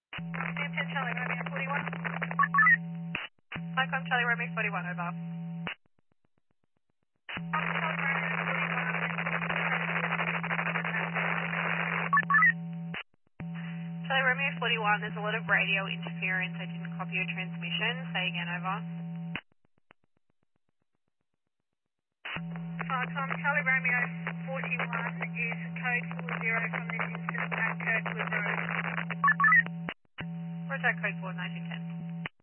10 Charlie Romeo 41. Mike, I'm Charlie Romeo 41, over. Charlie Romeo 41, there's a lot of radio interference. I didn't copy your transmission. Say again, over. Charlie Romeo 41 is code 40 from this instance at Kirkwood Road. Where's that code for 1910?